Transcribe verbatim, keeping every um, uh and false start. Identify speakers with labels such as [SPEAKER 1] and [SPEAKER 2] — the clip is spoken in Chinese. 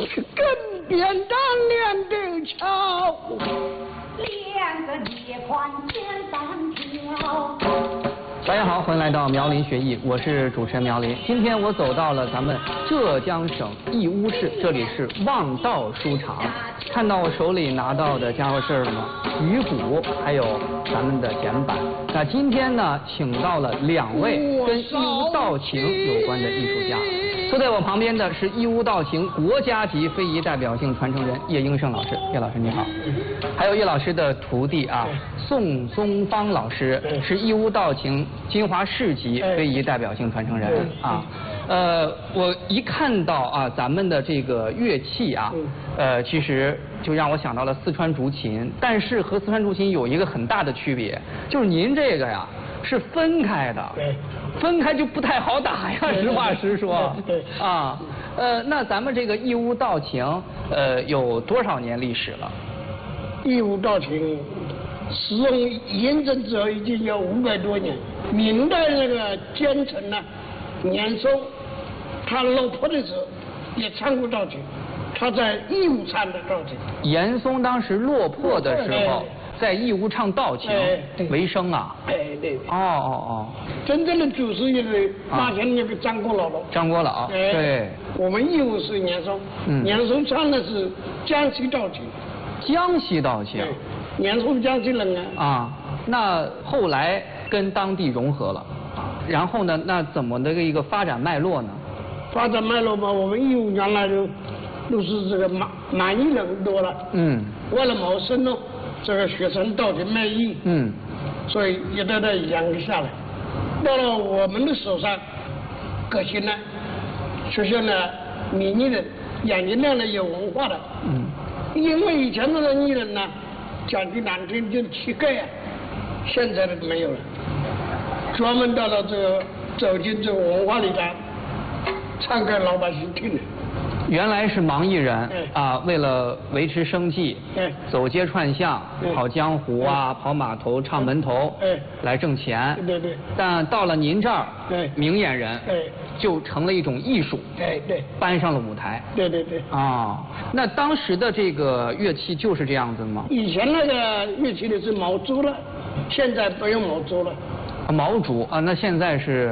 [SPEAKER 1] 更变当练的巧，
[SPEAKER 2] 练个一环简单条。
[SPEAKER 3] 大家好，欢迎来到苗林学艺，我是主持人苗林。今天我走到了咱们浙江省义乌市，这里是望道书场。看到我手里拿到的家伙事儿了吗？鱼骨，还有咱们的简板。那今天呢，请到了两位跟义乌道情有关的艺术家。坐在我旁边的是义乌道情国家级非遗代表性传承人叶英胜老师，叶老师你好。还有叶老师的徒弟啊，宋宗芳老师是义乌道情金华市级非遗代表性传承人啊。呃，我一看到啊咱们的这个乐器啊，呃，其实就让我想到了四川竹琴，但是和四川竹琴有一个很大的区别，就是您这个呀是分开的，分开就不太好打呀，实话实说。
[SPEAKER 1] 对
[SPEAKER 3] 啊，呃，那咱们这个义乌道情，呃，有多少年历史了？
[SPEAKER 1] 义乌道情使用验证之后已经有五百多年。明代那个奸臣呢，年松，他落魄的时候也唱过道情，他在义乌唱的道情。
[SPEAKER 3] 严嵩当时落魄的时候，在义乌唱道情为生啊。
[SPEAKER 1] 哎，对。
[SPEAKER 3] 哦哦哦。
[SPEAKER 1] 真正的祖师爷是发现那个张国老了。
[SPEAKER 3] 张国老。对。
[SPEAKER 1] 我们义乌是严嵩，
[SPEAKER 3] 嗯，
[SPEAKER 1] 严嵩唱的是江西道情。
[SPEAKER 3] 江西道情。
[SPEAKER 1] 严嵩江西人啊。
[SPEAKER 3] 啊，那后来跟当地融合了，然后呢，那怎么的一个发展脉络呢？
[SPEAKER 1] 发展脉络嘛，我们义乌原来就都是这个满满裔人多了，嗯，为了谋生呢，这个学生道情卖艺，嗯，所以一代代养下来，到了我们的手上，革新了，出现了民艺人，眼睛亮的有文化的，嗯，因为以前的艺人呢，讲句难听就是乞丐啊，现在的没有了，专门到了这个走进这个文化里来，唱给老百姓听的。
[SPEAKER 3] 原来是盲艺人啊，为了维持生计，走街串巷、跑江湖啊、跑码头、唱门头，来挣钱。
[SPEAKER 1] 对对。
[SPEAKER 3] 但到了您这儿，明眼人，就成了一种艺术，
[SPEAKER 1] 对对，
[SPEAKER 3] 搬上了舞台。
[SPEAKER 1] 对对对。
[SPEAKER 3] 啊，那当时的这个乐器就是这样子吗？
[SPEAKER 1] 以前那个乐器的是毛竹了，现在不用毛竹了。
[SPEAKER 3] 毛竹啊，那现在是